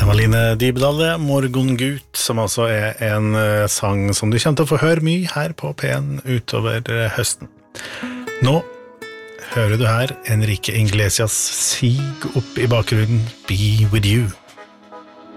Line Dybdahl, Morgongut, som altså en sang som du kommer til å få høre mye her på P1 utover høsten. Nå hører du her Enrique Iglesias sig opp i bakgrunnen Be With You.